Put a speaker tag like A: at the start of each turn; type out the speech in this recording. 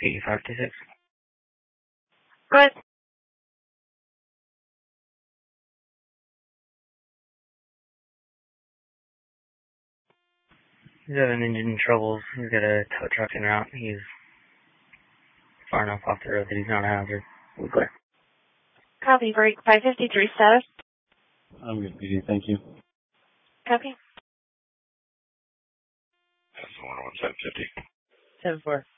A: 8526.
B: Go ahead.
A: He's having engine troubles. He's got a tow truck en route. He's far enough off the road that he's not a hazard. We're clear.
B: Copy, break 553 status.
C: I'm good, PD. Thank you.
B: Copy.
D: That's the 11750.
B: 74.